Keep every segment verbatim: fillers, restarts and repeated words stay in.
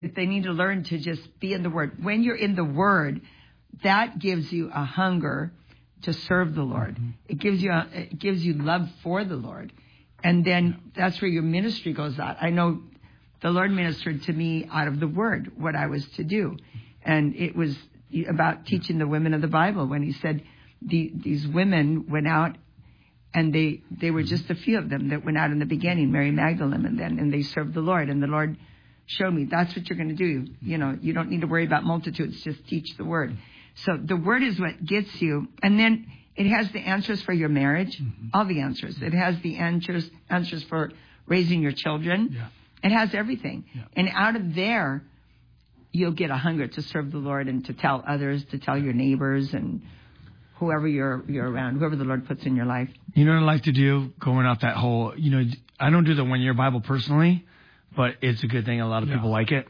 They need to learn to just be in the Word. When you're in the Word, that gives you a hunger to serve the Lord. Mm-hmm. It gives you a, it gives you love for the Lord. And then that's where your ministry goes out. I know the Lord ministered to me out of the Word what I was to do. And it was about teaching the women of the Bible when he said the, these women went out and they, they were just a few of them that went out in the beginning, Mary Magdalene, and then and they served the Lord. And the Lord showed me that's what you're going to do. You know, you don't need to worry about multitudes. Just teach the Word. So the Word is what gets you. And then it has the answers for your marriage, mm-hmm. all the answers. It has the answers answers for raising your children. Yeah. It has everything. Yeah. And out of there, you'll get a hunger to serve the Lord and to tell others, to tell your neighbors and whoever you're you're around, whoever the Lord puts in your life. You know what I like to do, going off that whole, you know, I don't do the one-year Bible personally, but it's a good thing. A lot of yeah. people like it.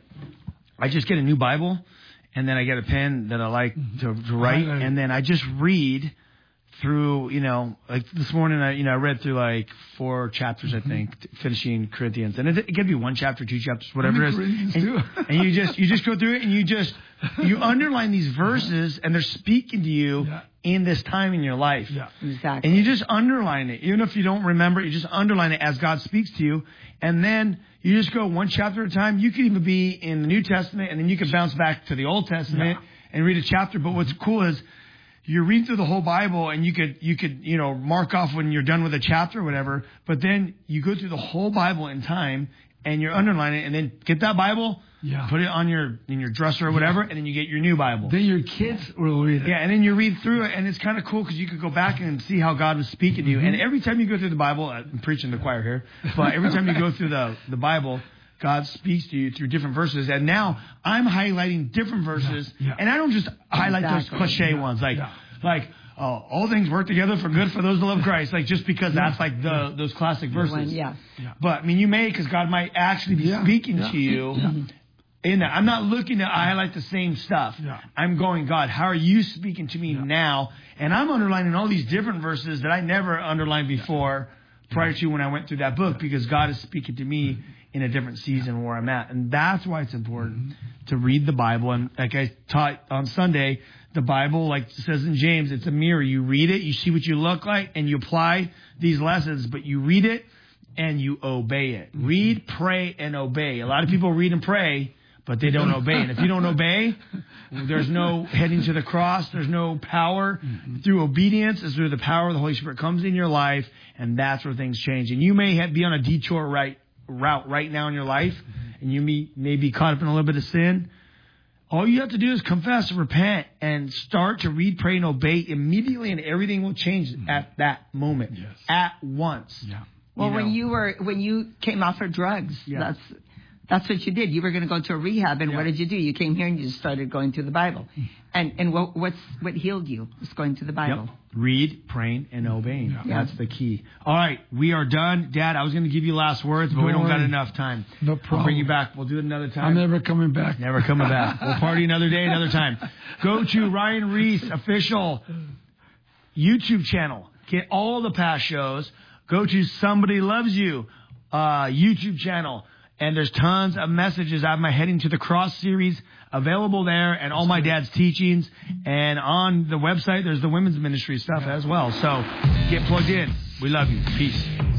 I just get a new Bible, and then I get a pen that I like to, to write, and then I just read through, you know, like this morning, I, you know, I read through like four chapters, mm-hmm. I think, t- finishing Corinthians, and it, it could be one chapter, two chapters, whatever it is. And, and you just, you just go through it, and you just, you underline these verses, and they're speaking to you yeah. in this time in your life. Yeah, exactly. And you just underline it, even if you don't remember, you just underline it as God speaks to you, and then you just go one chapter at a time. You could even be in the New Testament, and then you could bounce back to the Old Testament yeah. and read a chapter. But what's cool is, you read through the whole Bible, and you could, you could, you know, mark off when you're done with a chapter or whatever, but then you go through the whole Bible in time, and you're underlining it, and then get that Bible, yeah. put it on your, in your dresser or whatever, yeah. and then you get your new Bible. Then your kids will read it. Yeah, and then you read through it, and it's kind of cool because you could go back and see how God was speaking to you. Mm-hmm. And every time you go through the Bible, I'm preaching to the choir here, but every time you go through the, the Bible, God speaks to you through different verses. And now I'm highlighting different verses, yeah. Yeah. and I don't just highlight exactly. those cliche yeah. ones, like, yeah. like, Oh, all things work together for good for those that love Christ. Like, just because that's like the yeah. those classic verses. One, yeah. yeah. But, I mean, you may, because God might actually be yeah. speaking yeah. to you yeah. in that. I'm not looking to highlight the same stuff. Yeah. I'm going, God, how are you speaking to me yeah. now? And I'm underlining all these different verses that I never underlined before prior to when I went through that book, because God is speaking to me in a different season where I'm at. And that's why it's important mm-hmm. to read the Bible. And like I taught on Sunday, the Bible, like it says in James, it's a mirror. You read it, you see what you look like, and you apply these lessons, but you read it and you obey it. Mm-hmm. Read, pray, and obey. A lot of people read and pray, but they don't obey. And if you don't obey, there's no heading to the cross. There's no power. Mm-hmm. Through obedience is where the power of the Holy Spirit comes in your life, and that's where things change. And you may have, be on a detour right route right now in your life, mm-hmm. and you may, may be caught up in a little bit of sin. All you have to do is confess and repent and start to read, pray, and obey immediately, and everything will change mm-hmm. at that moment, yes. at once. Yeah. Well, you know? when you were when you came off of drugs, yeah. that's that's what you did. You were going to go to a rehab, and yeah. what did you do? You came here and you just started going through the Bible. And and what what's what healed you was going through the Bible. Yep. Read, praying, and obeying. Yeah. That's the key. All right, we are done. Dad, I was going to give you last words, but don't we don't worry. got enough time. No problem. I'll bring you back. We'll do it another time. I'm never coming back. Never coming back. We'll party another day, another time. Go to Ryan Reese official YouTube channel. Get all the past shows. Go to Somebody Loves You uh, YouTube channel. And there's tons of messages. I have my Heading to the Cross series available there, and all my dad's teachings. And on the website, there's the women's ministry stuff as well. So get plugged in. We love you. Peace.